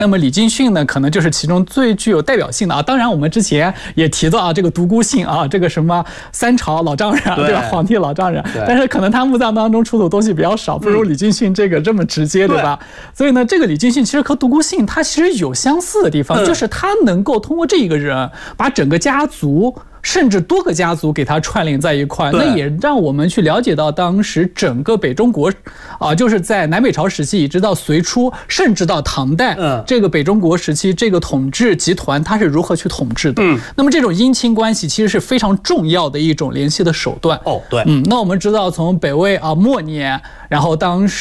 那么李敬训呢，可能就是其中最具有代表性的啊。当然，我们之前也提到啊，这个独孤信啊，这个什么三朝老丈人，对吧？皇帝老丈人，但是可能他墓葬当中出土东西比较少，不如李敬训这个这么直接，对吧？所以呢，这个李敬训其实和独孤信他其实有相似的地方，就是他能够通过这一个人把整个家族，甚至多个家族给它串联在一块，那也让我们去了解到当时整个北中国啊，就是在南北朝时期一直到隋初，甚至到唐代，这个北中国时期这个统治集团它是如何去统治的。那么这种姻亲关系其实是非常重要的一种联系的手段。 哦，对， 那我们知道从北魏啊末年，然后当时